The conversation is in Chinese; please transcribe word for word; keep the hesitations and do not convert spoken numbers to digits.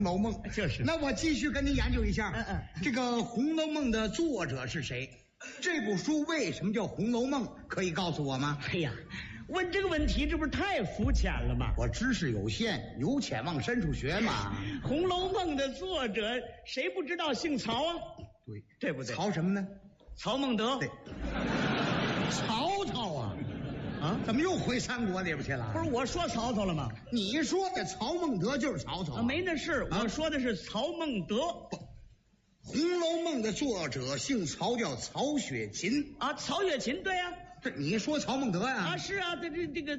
楼梦》 就是。 那我继续跟您研究一下， 嗯嗯， 这个《红楼梦》的作者是谁？这部书为什么叫《红楼梦》？可以告诉我吗？ 哎呀，问这个问题，这不是太肤浅了吗？ 我知识有限，由浅往深处学嘛。 《红楼梦》的作者谁不知道姓曹啊？ 对， 对不对？ 曹什么呢？ 曹孟德。 对，曹操啊。 啊， 怎么又回三国里边去了？ 不是我说曹操了吗？ 你说的曹孟德就是曹操、啊啊？没那事，我说的是曹孟德。 不，《红楼梦》的作者姓曹，叫曹雪芹啊。曹雪芹，对呀、啊。 这你说曹孟德呀、 啊？啊，是啊，这这这个